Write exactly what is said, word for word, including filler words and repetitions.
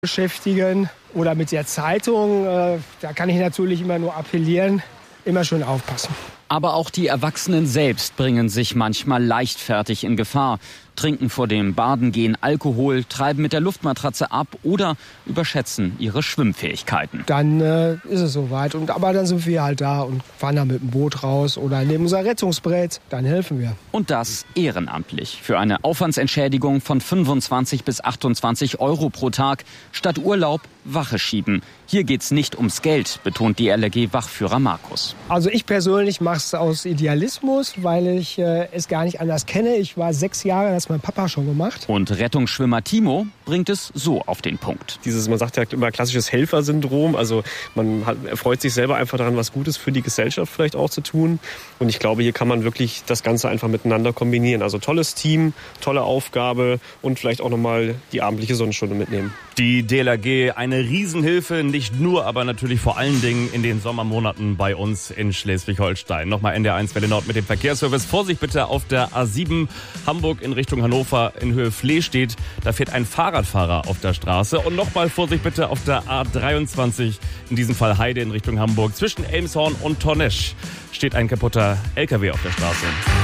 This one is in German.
beschäftigen oder mit der Zeitung. Äh, da kann ich natürlich immer nur appellieren, immer schön aufpassen. Aber auch die Erwachsenen selbst bringen sich manchmal leichtfertig in Gefahr. Trinken vor dem Badengehen Alkohol, treiben mit der Luftmatratze ab oder überschätzen ihre Schwimmfähigkeiten. Dann äh, ist es soweit. Und, aber dann sind wir halt da und fahren dann mit dem Boot raus oder nehmen unser Rettungsbrett. Dann helfen wir. Und das ehrenamtlich. Für eine Aufwandsentschädigung von fünfundzwanzig bis achtundzwanzig Euro pro Tag. Statt Urlaub Wache schieben. Hier geht's nicht ums Geld, betont die L R G-Wachführer Markus. Also ich persönlich mache es aus Idealismus, weil ich äh, es gar nicht anders kenne. Ich war sechs Jahre, das hat mein Papa schon gemacht. Und Rettungsschwimmer Timo bringt es so auf den Punkt. Dieses, man sagt ja immer, klassisches Helfersyndrom. Also man hat, erfreut sich selber einfach daran, was Gutes für die Gesellschaft vielleicht auch zu tun. Und ich glaube, hier kann man wirklich das Ganze einfach miteinander kombinieren. Also tolles Team, tolle Aufgabe und vielleicht auch nochmal die abendliche Sonnenstunde mitnehmen. Die D L R G, eine Riesenhilfe, nicht nur, aber natürlich vor allen Dingen in den Sommermonaten bei uns in Schleswig-Holstein. Nochmal N D R eins Welle Nord mit dem Verkehrsservice. Vorsicht bitte auf der A sieben Hamburg in Richtung Hannover in Höhe Flehstedt. Da fährt ein Fahrradfahrer auf der Straße. Und nochmal Vorsicht bitte auf der A dreiundzwanzig, in diesem Fall Heide in Richtung Hamburg. Zwischen Elmshorn und Tornesch steht ein kaputter L K W auf der Straße.